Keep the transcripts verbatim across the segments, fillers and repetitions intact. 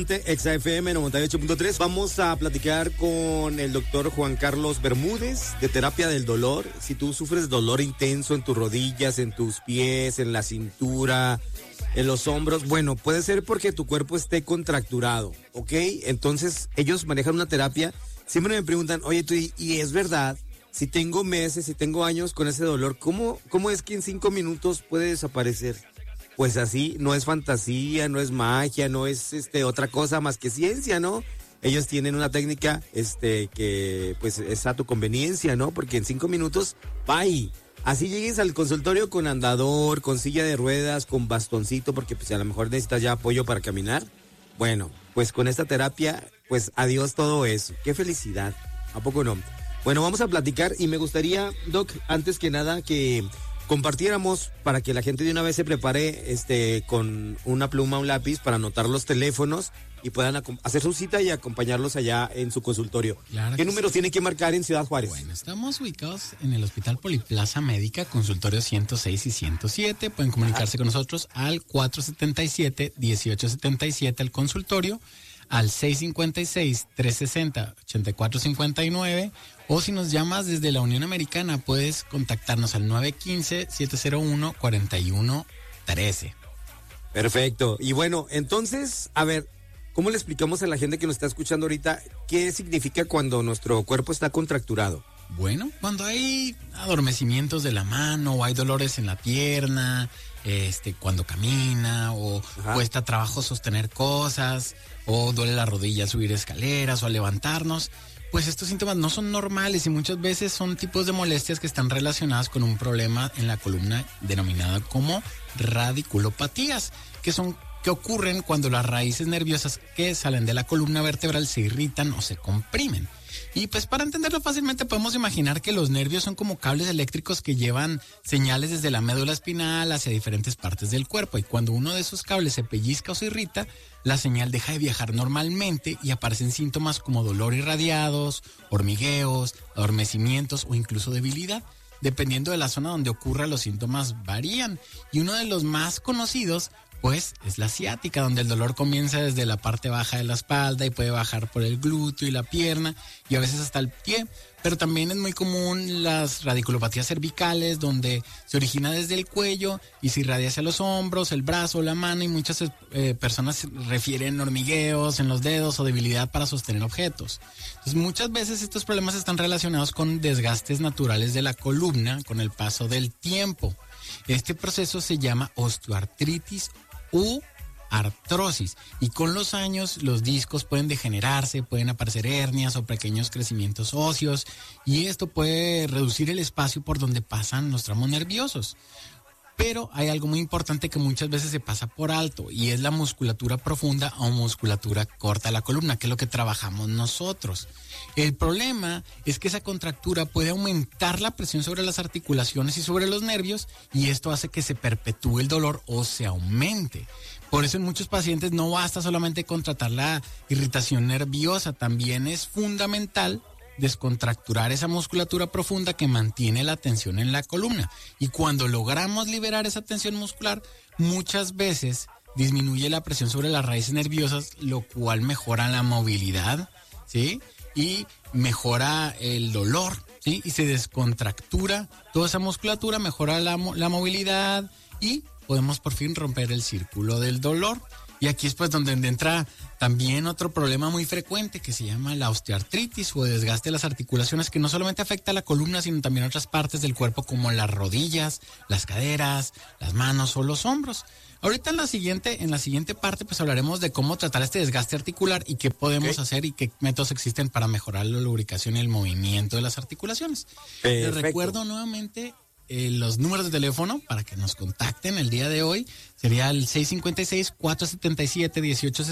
Exa F M noventa y ocho punto tres. Vamos a platicar con el doctor Juan Carlos Bermúdez de terapia del dolor. Si tú sufres dolor intenso en tus rodillas, en tus pies, en la cintura, en los hombros, bueno, puede ser porque tu cuerpo esté contracturado, ¿ok? Entonces ellos manejan una terapia. Siempre me preguntan, oye, tú, y, y es verdad, si tengo meses, si tengo años con ese dolor, ¿cómo, cómo es que en cinco minutos puede desaparecer? Pues así, no es fantasía, no es magia, no es este otra cosa más que ciencia, ¿no? Ellos tienen una técnica este que pues es a tu conveniencia, ¿no? Porque en cinco minutos, bye. Así llegues al consultorio con andador, con silla de ruedas, con bastoncito, porque pues a lo mejor necesitas ya apoyo para caminar. Bueno, pues con esta terapia, pues adiós todo eso. ¡Qué felicidad! ¿A poco no? Bueno, vamos a platicar y me gustaría, Doc, antes que nada que compartiéramos para que la gente de una vez se prepare este con una pluma, un lápiz para anotar los teléfonos y puedan acom- hacer su cita y acompañarlos allá en su consultorio. Claro ¿Qué que números sí. tienen que marcar en Ciudad Juárez? Bueno, estamos ubicados en el Hospital Poliplaza Médica, consultorio ciento seis y ciento siete. Pueden comunicarse con nosotros al cuatro siete siete, uno ocho siete siete al consultorio, al seis cinco seis, tres seis cero, ocho cuatro cinco nueve, o si nos llamas desde la Unión Americana puedes contactarnos al nueve uno cinco, siete cero uno, cuatro uno uno tres. Perfecto. Y bueno, entonces, a ver, ¿cómo le explicamos a la gente que nos está escuchando ahorita qué significa cuando nuestro cuerpo está contracturado? Bueno, cuando hay adormecimientos de la mano o hay dolores en la pierna, este, cuando camina o Ajá. cuesta trabajo sostener cosas o duele la rodilla al subir escaleras o al levantarnos, pues estos síntomas no son normales y muchas veces son tipos de molestias que están relacionadas con un problema en la columna denominado como radiculopatías, que son que ocurren cuando las raíces nerviosas que salen de la columna vertebral se irritan o se comprimen. Y pues para entenderlo fácilmente podemos imaginar que los nervios son como cables eléctricos que llevan señales desde la médula espinal hacia diferentes partes del cuerpo, y cuando uno de esos cables se pellizca o se irrita, la señal deja de viajar normalmente y aparecen síntomas como dolor irradiados, hormigueos, adormecimientos o incluso debilidad. Dependiendo de la zona donde ocurra, los síntomas varían, y uno de los más conocidos pues es la ciática, donde el dolor comienza desde la parte baja de la espalda y puede bajar por el glúteo y la pierna y a veces hasta el pie. Pero también es muy común las radiculopatías cervicales, donde se origina desde el cuello y se irradia hacia los hombros, el brazo, la mano, y muchas eh, personas refieren hormigueos en los dedos o debilidad para sostener objetos. Entonces muchas veces estos problemas están relacionados con desgastes naturales de la columna con el paso del tiempo. Este proceso se llama osteoartritis u artrosis, y con los años los discos pueden degenerarse, pueden aparecer hernias o pequeños crecimientos óseos, y esto puede reducir el espacio por donde pasan los tramos nerviosos. Pero hay algo muy importante que muchas veces se pasa por alto, y es la musculatura profunda o musculatura corta de la columna, que es lo que trabajamos nosotros. El problema es que esa contractura puede aumentar la presión sobre las articulaciones y sobre los nervios, y esto hace que se perpetúe el dolor o se aumente. Por eso en muchos pacientes no basta solamente con tratar la irritación nerviosa, también es fundamental descontracturar esa musculatura profunda que mantiene la tensión en la columna. Y cuando logramos liberar esa tensión muscular, muchas veces disminuye la presión sobre las raíces nerviosas, lo cual mejora la movilidad, ¿sí? Y mejora el dolor, ¿sí? Y se descontractura toda esa musculatura, mejora la, la movilidad y podemos por fin romper el círculo del dolor. Y aquí es pues donde entra también otro problema muy frecuente que se llama la osteoartritis o desgaste de las articulaciones, que no solamente afecta a la columna, sino también a otras partes del cuerpo como las rodillas, las caderas, las manos o los hombros. Ahorita en la siguiente, en la siguiente parte pues hablaremos de cómo tratar este desgaste articular y qué podemos okay. hacer y qué métodos existen para mejorar la lubricación y el movimiento de las articulaciones. Les recuerdo nuevamente Eh, los números de teléfono para que nos contacten el día de hoy. Sería el seis cinco seis, cuatro siete siete, uno ocho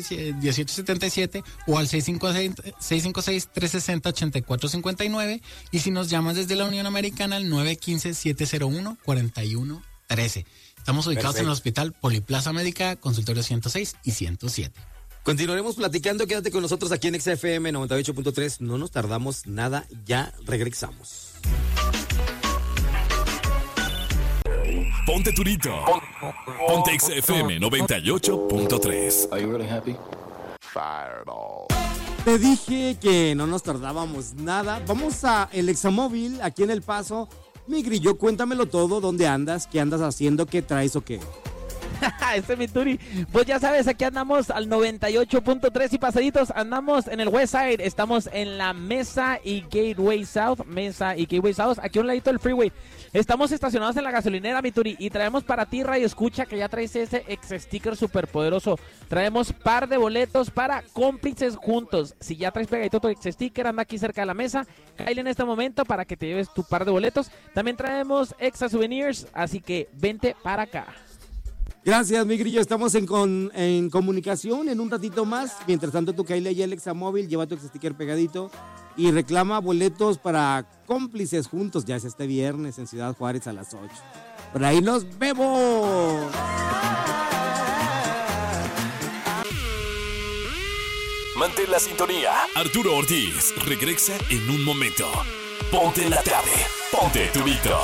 siete siete o al seis cinco seis, tres seis cero, ocho cuatro cinco nueve, y si nos llamas desde la Unión Americana al nueve uno cinco, siete cero uno, cuatro uno uno tres. Estamos ubicados Perfecto. En el Hospital Poliplaza Médica, consultorio ciento seis y ciento siete. Continuaremos platicando, quédate con nosotros aquí en Exa F M noventa y ocho punto tres, no nos tardamos nada, ya regresamos. Ponte Turito. Ponte Exa F M noventa y ocho punto tres. Are you really happy? Fireball. Te dije que no nos tardábamos nada. Vamos a el Examóvil aquí en El Paso. Mi grillo, cuéntamelo todo. ¿Dónde andas? ¿Qué andas haciendo? ¿Qué traes o qué? Este es mi Turi. Pues ya sabes, aquí andamos al noventa y ocho punto tres y pasaditos. Andamos en el West Side. Estamos en la Mesa y Gateway South. Mesa y Gateway South. Aquí a un ladito del freeway. Estamos estacionados en la gasolinera, mi Turi. Y traemos para ti, Radio Escucha, que ya traes ese ex sticker súper poderoso. Traemos par de boletos para Cómplices Juntos. Si ya traes pegadito tu ex sticker, anda aquí cerca de la mesa. Cállale en este momento para que te lleves tu par de boletos. También traemos Exa Souvenirs. Así que vente para acá. Gracias, mi grillo. Estamos en, con, en comunicación en un ratito más. Mientras tanto, tú caile ya el Examóvil, lleva tu sticker pegadito y reclama boletos para Cómplices Juntos. Ya es este viernes en Ciudad Juárez a las ocho. Por ahí nos vemos. Mantén la sintonía. Arturo Ortiz regresa en un momento. Ponte la tarde. Ponte tu Vito.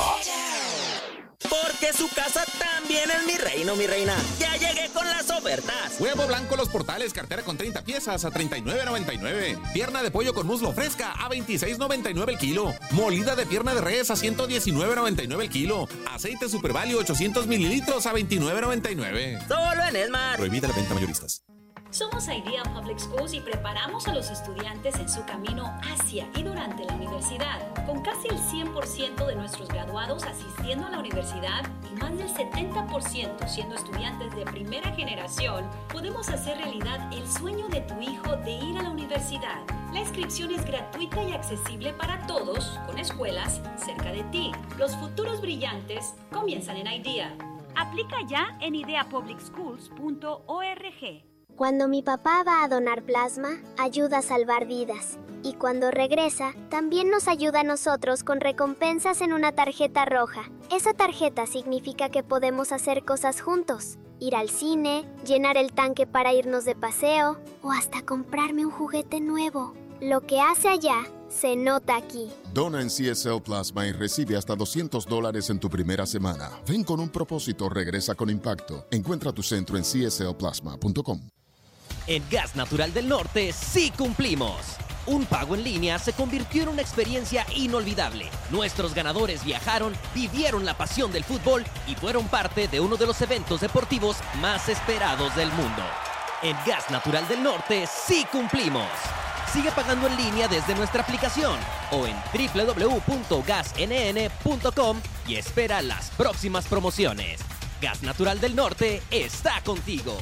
Porque su casa también es mi reino, mi reina. Ya llegué con las ofertas. Huevo blanco Los Portales, cartera con treinta piezas a treinta y nueve noventa y nueve. Pierna de pollo con muslo fresca a veintiséis noventa y nueve el kilo. Molida de pierna de res a ciento diecinueve noventa y nueve el kilo. Aceite Super Value ochocientos mililitros a veintinueve noventa y nueve. Solo en Esmar. Prohibida la venta mayoristas. Somos Idea Public Schools y preparamos a los estudiantes en su camino hacia y durante la universidad. Con casi el cien por ciento de nuestros graduados asistiendo a la universidad y más del setenta por ciento siendo estudiantes de primera generación, podemos hacer realidad el sueño de tu hijo de ir a la universidad. La inscripción es gratuita y accesible para todos, con escuelas cerca de ti. Los futuros brillantes comienzan en Idea. Aplica ya en idea public schools punto org. Cuando mi papá va a donar plasma, ayuda a salvar vidas. Y cuando regresa, también nos ayuda a nosotros con recompensas en una tarjeta roja. Esa tarjeta significa que podemos hacer cosas juntos. Ir al cine, llenar el tanque para irnos de paseo o hasta comprarme un juguete nuevo. Lo que hace allá, se nota aquí. Dona en C S L Plasma y recibe hasta doscientos dólares en tu primera semana. Ven con un propósito, regresa con impacto. Encuentra tu centro en c s l plasma punto com. En Gas Natural del Norte sí cumplimos. Un pago en línea se convirtió en una experiencia inolvidable. Nuestros ganadores viajaron, vivieron la pasión del fútbol y fueron parte de uno de los eventos deportivos más esperados del mundo. En Gas Natural del Norte sí cumplimos. Sigue pagando en línea desde nuestra aplicación o en doble u doble u doble u punto gas n n punto com y espera las próximas promociones. Gas Natural del Norte está contigo.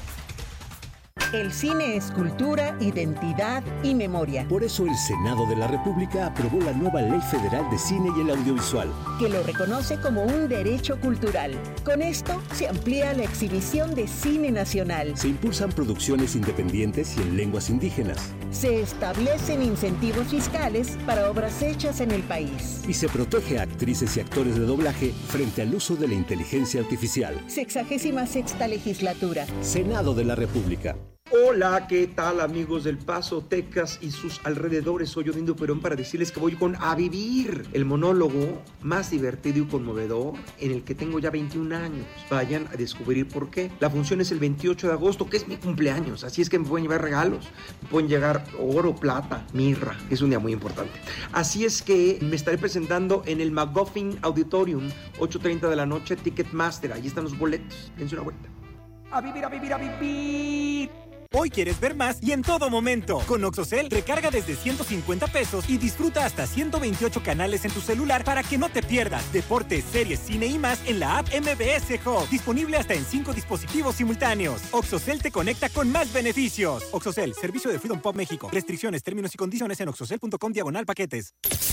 El cine es cultura, identidad y memoria. Por eso el Senado de la República aprobó la nueva Ley Federal de Cine y el Audiovisual, que lo reconoce como un derecho cultural. Con esto se amplía la exhibición de cine nacional. Se impulsan producciones independientes y en lenguas indígenas. Se establecen incentivos fiscales para obras hechas en el país. Y se protege a actrices y actores de doblaje frente al uso de la inteligencia artificial. Sexagésima sexta legislatura. Senado de la República. Hola, ¿qué tal amigos del Paso, Texas y sus alrededores? Soy Odindo Perón para decirles que voy con A Vivir, el monólogo más divertido y conmovedor en el que tengo ya veintiún años. Vayan a descubrir por qué. La función es el veintiocho de agosto, que es mi cumpleaños, así es que me pueden llevar regalos. Me pueden llegar oro, plata, mirra, es un día muy importante. Así es que me estaré presentando en el McGuffin Auditorium, ocho treinta de la noche, Ticketmaster, ahí están los boletos. Dense una vuelta. A vivir, a vivir, a vivir. Hoy quieres ver más y en todo momento. Con Oxocel, recarga desde ciento cincuenta pesos y disfruta hasta ciento veintiocho canales en tu celular para que no te pierdas deportes, series, cine y más en la app M B S Hub. Disponible hasta en cinco dispositivos simultáneos. Oxocel te conecta con más beneficios. Oxocel, servicio de Freedom Pop México. Restricciones, términos y condiciones en oxocel punto com diagonal paquetes.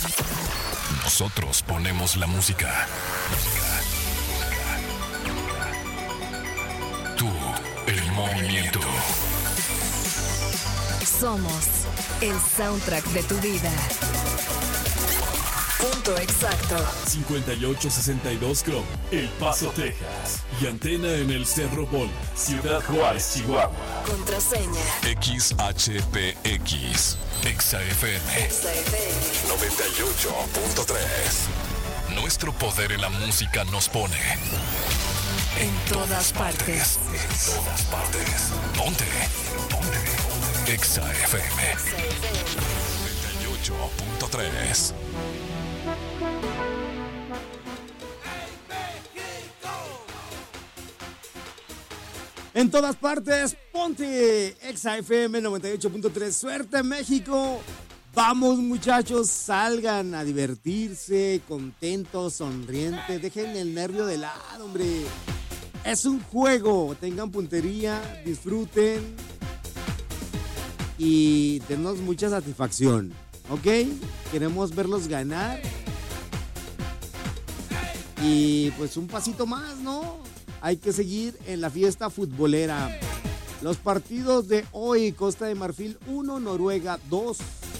Nosotros ponemos la música. Tú, el movimiento. Somos el soundtrack de tu vida. Punto exacto. cincuenta y ocho sesenta y dos Com, El Paso, Texas. Y antena en el Cerro Bola, Ciudad Juárez, Chihuahua. Contraseña X H P X. Exa F M. Exa F M. noventa y ocho punto tres. Nuestro poder en la música nos pone en todas partes. En todas partes. Ponte. Ponte. Exa F M noventa y ocho punto tres. En todas partes, ponte Exa F M noventa y ocho punto tres. Suerte, México. Vamos, muchachos, salgan a divertirse, contentos, sonrientes. Dejen el nervio de lado, hombre. Es un juego. Tengan puntería, disfruten y denos mucha satisfacción, ¿ok? Queremos verlos ganar. Y pues un pasito más, ¿no? Hay que seguir en la fiesta futbolera. Los partidos de hoy: Costa de Marfil uno, Noruega dos.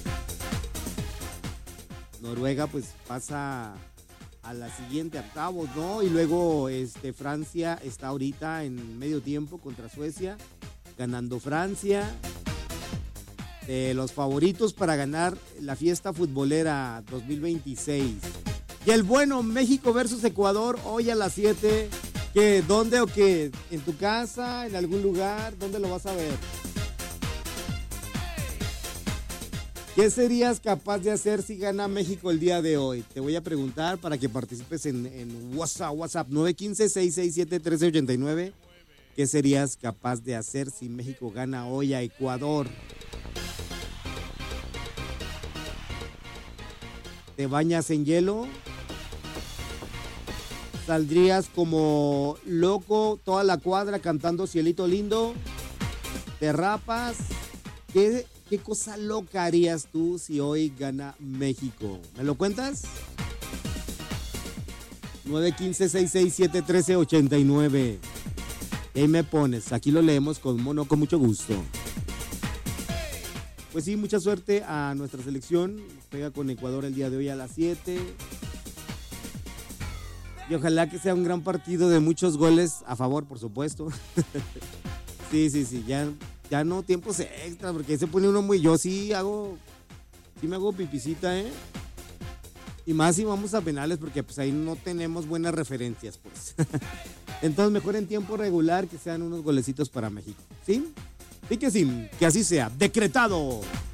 Noruega pues pasa a la siguiente, octavos, ¿no? Y luego este, Francia está ahorita en medio tiempo contra Suecia, ganando Francia. De los favoritos para ganar la fiesta futbolera dos mil veintiséis. Y el bueno, México versus Ecuador, hoy a las siete. ¿Qué? ¿Dónde o qué? ¿En tu casa? ¿En algún lugar? ¿Dónde lo vas a ver? ¿Qué serías capaz de hacer si gana México el día de hoy? Te voy a preguntar para que participes en, en WhatsApp, WhatsApp nueve uno cinco, seis seis siete, uno tres ocho nueve. ¿Qué serías capaz de hacer si México gana hoy a Ecuador? ¿Te bañas en hielo? ¿Saldrías como loco toda la cuadra cantando Cielito Lindo? ¿Te rapas? ¿Qué, qué cosa loca harías tú si hoy gana México? ¿Me lo cuentas? nueve uno cinco, seis seis siete, uno tres ocho nueve. Y ahí me pones, aquí lo leemos con mono, con mucho gusto. Pues sí, mucha suerte a nuestra selección. Pega con Ecuador el día de hoy a las siete. Y ojalá que sea un gran partido de muchos goles a favor, por supuesto. Sí, sí, sí, ya, ya no tiempos extras, porque se pone uno muy... Yo sí hago, sí me hago pipicita, ¿eh? Y más si vamos a penales, porque pues ahí no tenemos buenas referencias, pues. Entonces mejor en tiempo regular que sean unos golecitos para México, ¿sí? Sí que sí, que así sea. ¡Decretado!